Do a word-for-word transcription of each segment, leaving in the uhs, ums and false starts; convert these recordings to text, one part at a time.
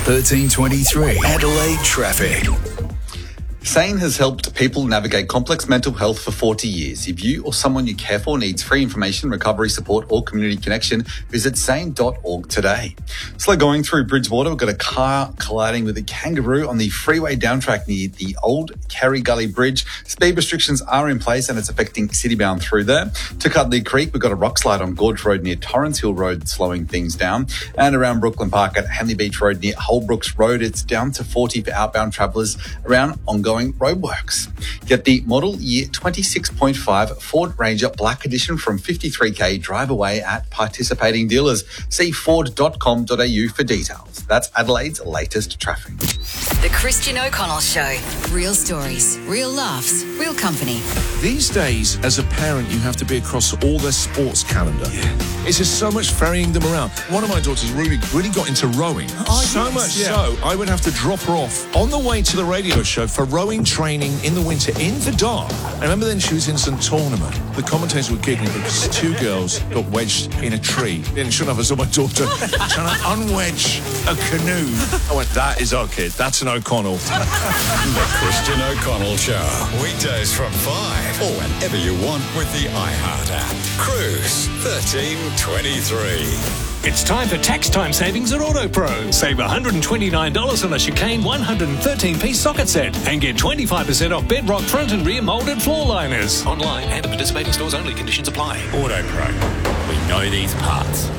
thirteen twenty-three Adelaide traffic. SANE has helped people navigate complex mental health for forty years. If you or someone you care for needs free information, recovery support or community connection, visit sane dot org today. Slow going through Bridgewater. We've got a car colliding with a kangaroo on the freeway downtrack near the old Kerry Gully Bridge. Speed restrictions are in place and it's affecting citybound through there. To Cuddly Creek, we've got a rock slide on Gorge Road near Torrens Hill Road slowing things down. And around Brooklyn Park at Henley Beach Road near Holbrooks Road, it's down to forty for outbound travellers around ongoing roadworks. Get the model year twenty-six point five Ford Ranger Black Edition from fifty-three K drive away at participating dealers. See ford dot com dot a u for details. That's Adelaide's latest traffic. The Christian O'Connell Show. Real stories, real laughs, real company. These days, as a parent, you have to be across all their sports calendar. Yeah. It's just so much ferrying them around. One of my daughters really, really got into rowing. Oh, so yes. much yeah. so, I would have to drop her off on the way to the radio show for rowing training in the winter, in the dark. I remember then she was in some tournament. The commentators were giggling because two girls got wedged in a tree. Didn't shut up, I saw my daughter trying to unwedge a canoe. I went, that is our kid. That's an O'Connell. The Christian O'Connell Show. Weekdays from five or whenever you want with the iHeart app. Cruise thirteen twenty-three. It's time for tax time savings at AutoPro. Save one hundred twenty-nine dollars on a Chicane one hundred thirteen piece socket set and get twenty-five percent off Bedrock front and rear moulded floor liners. Online and at participating stores only. Conditions apply. AutoPro. We know these parts.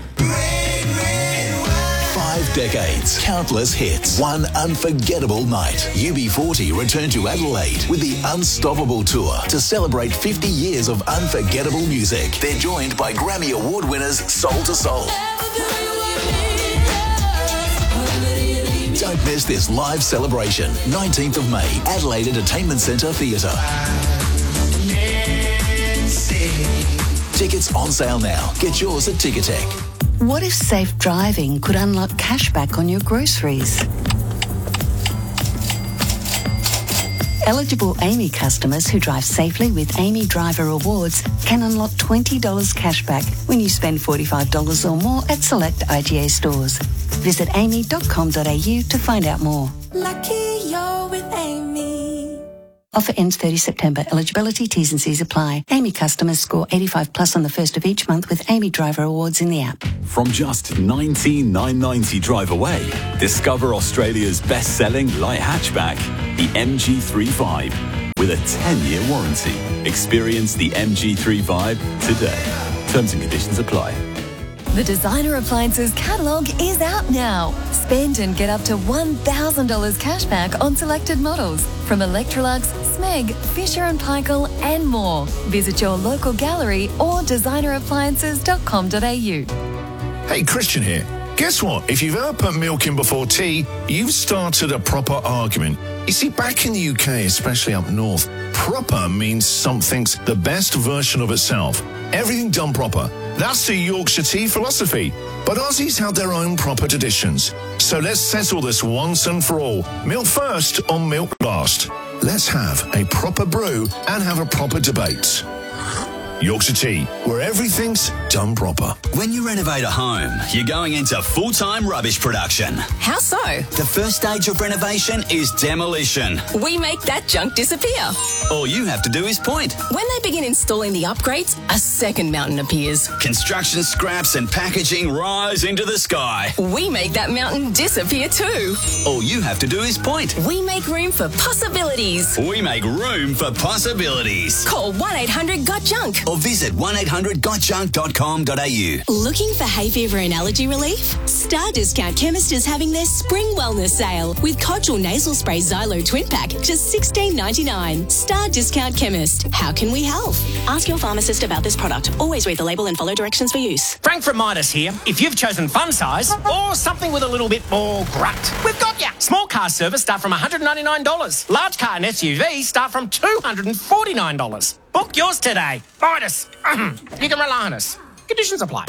Five decades, countless hits, one unforgettable night. U B forty return to Adelaide with the Unstoppable Tour to celebrate fifty years of unforgettable music. They're joined by Grammy Award winners Soul to Soul. Don't miss this live celebration. nineteenth of May, Adelaide Entertainment Centre Theatre. Tickets on sale now. Get yours at Ticketek. What if safe driving could unlock cashback on your groceries? Eligible A M I customers who drive safely with A M I Driver Awards can unlock twenty dollars cashback when you spend forty-five dollars or more at select I G A stores. Visit a m i dot com dot a u to find out more. Lucky you're with Amy. Offer ends thirtieth of September. Eligibility, T's and C's apply. A M I customers score eighty-five plus on the first of each month with A M I Driver Awards in the app. From just nineteen thousand nine hundred ninety drive away, discover Australia's best-selling light hatchback, the M G thirty-five, with a ten-year warranty. Experience the M G thirty-five today. Terms and conditions apply. The Designer Appliances catalogue is out now. Spend and get up to one thousand dollars cashback on selected models from Electrolux, Smeg, Fisher and Paykel and more. Visit your local gallery or designer appliances dot com dot a u. Hey, Christian here. Guess what? If you've ever put milk in before tea, you've started a proper argument. You see, back in the U K, especially up north, proper means something's the best version of itself. Everything done proper. That's the Yorkshire tea philosophy. But Aussies have their own proper traditions. So let's settle this once and for all. Milk first or milk last. Let's have a proper brew and have a proper debate. Yorkshire Tea, where everything's done proper. When you renovate a home, you're going into full-time rubbish production. How so? The first stage of renovation is demolition. We make that junk disappear. All you have to do is point. When they begin installing the upgrades, a second mountain appears. Construction scraps and packaging rise into the sky. We make that mountain disappear too. All you have to do is point. We make room for possibilities. We make room for possibilities. Call one eight hundred got junk. Or visit one eight hundred got junk dot com dot a u. Looking for hay fever and allergy relief? Star Discount Chemist is having their spring wellness sale with Codgel Nasal Spray Xylo Twin Pack, just sixteen ninety-nine. Star Discount Chemist. How can we help? Ask your pharmacist about this product. Always read the label and follow directions for use. Frank from Midas here. If you've chosen fun size or something with a little bit more grunt, we've got ya. Small car service start from one hundred ninety-nine dollars. Large car and S U V start from two hundred forty-nine dollars. Book yours today. Midas. You can rely on us. Conditions apply.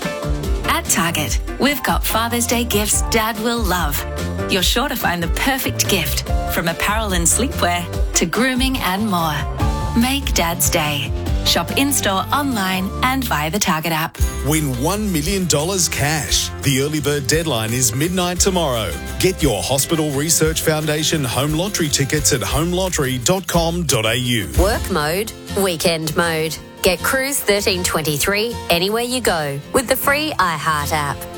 At Target, we've got Father's Day gifts Dad will love. You're sure to find the perfect gift, from apparel and sleepwear to grooming and more. Make Dad's day. Shop in-store, online and via the Target app. Win one million dollars cash. The early bird deadline is midnight tomorrow. Get your Hospital Research Foundation home lottery tickets at home lottery dot com dot a u. Work mode, weekend mode. Get Cruise thirteen twenty-three anywhere you go with the free iHeart app.